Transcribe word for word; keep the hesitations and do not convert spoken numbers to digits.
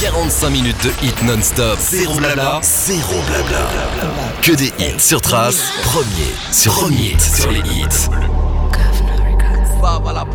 quarante-cinq minutes de hits non-stop. Zéro blabla, zéro blabla. Que des hits sur Trace. Premier sur premier sur les hits.